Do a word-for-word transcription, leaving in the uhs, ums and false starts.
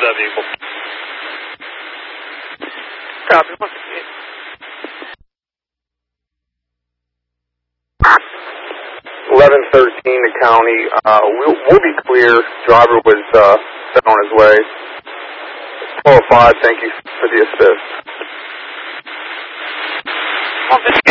that vehicle. Copy. one fifty-eight. eleven thirteen to county. Uh, we'll, we'll be clear. Driver was uh, set on his way. twelve oh five, thank you for the assist. one fifty-eight.